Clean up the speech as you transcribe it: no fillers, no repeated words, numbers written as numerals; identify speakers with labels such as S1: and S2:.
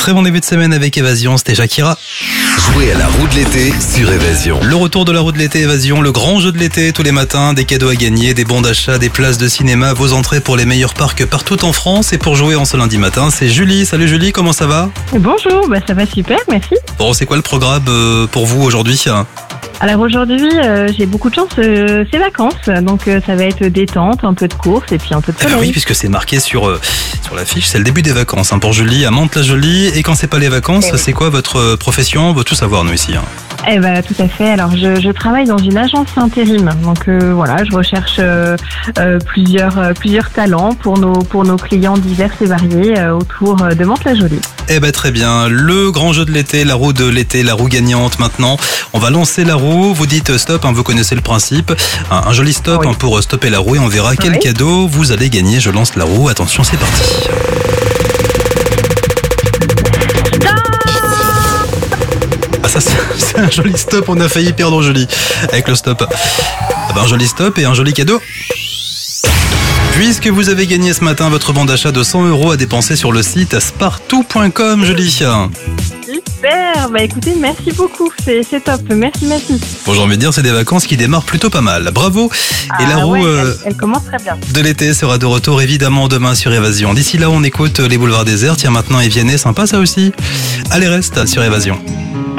S1: Très bon début de semaine avec Évasion, c'était Shakira.
S2: Jouez à la roue de l'été sur Évasion.
S1: Le retour de la roue de l'été Évasion, le grand jeu de l'été tous les matins, des cadeaux à gagner, des bons d'achat, des places de cinéma, vos entrées pour les meilleurs parcs partout en France. Et pour jouer en ce lundi matin, c'est Julie. Salut Julie, comment ça va?
S3: Bonjour, ça va super, merci.
S1: Bon, c'est quoi le programme pour vous aujourd'hui?
S3: Alors aujourd'hui, j'ai beaucoup de chance, c'est vacances, donc ça va être détente, un peu de course et puis un peu de soleil.
S1: Oui, puisque c'est marqué sur l'affiche, c'est le début des vacances pour Julie à Mantes-la-Jolie. Et quand c'est pas les vacances, c'est quoi votre profession? On veut tout savoir nous ici.
S3: Tout à fait. Alors je travaille dans une agence intérim, donc voilà, je recherche plusieurs talents pour nos clients divers et variés autour de Mantes-la-Jolie.
S1: Très bien, le grand jeu de l'été, la roue de l'été, la roue gagnante maintenant. On va lancer la roue, vous dites stop, vous connaissez le principe. Un joli stop pour stopper la roue et on verra quel cadeau vous allez gagner. Je lance la roue, attention, c'est parti. Ça c'est un joli stop, on a failli perdre Julie avec le stop. Un joli stop et un joli cadeau. Puisque vous avez gagné ce matin votre bon d'achat de 100 € à dépenser sur le site spartou.com, Julie.
S3: Super, écoutez, merci beaucoup, c'est top, merci.
S1: Bon, j'ai envie de dire, c'est des vacances qui démarrent plutôt pas mal. Bravo. Et la roue
S3: elle commence très bien.
S1: De l'été sera de retour évidemment demain sur Évasion. D'ici là, on écoute les boulevards déserts. Tiens, maintenant, et Vianney, sympa ça aussi. Allez, reste sur Évasion.